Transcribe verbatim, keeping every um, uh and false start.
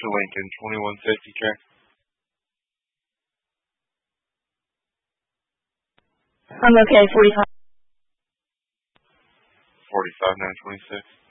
to Lincoln, twenty-one safety car. I'm okay, forty-five. forty-five nine twenty-six.